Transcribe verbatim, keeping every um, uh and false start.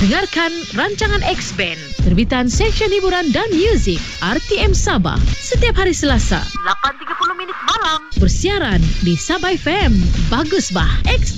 Dengarkan rancangan X-Band, terbitan Seksyen Hiburan dan Muzik R T M Sabah setiap hari Selasa lapan tiga puluh minit malam bersiaran di Sabah F M. Bagus bah. X